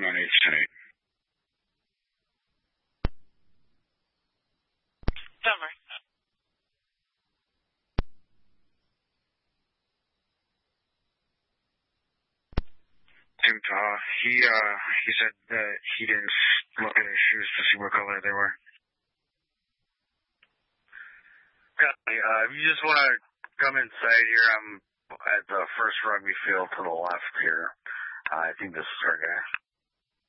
on 810-8. Denver. Utah. He said that he didn't look at his shoes to see what color they were. Okay, if you just want to come inside here, I'm at the first rugby field to the left here. I think this is our guy.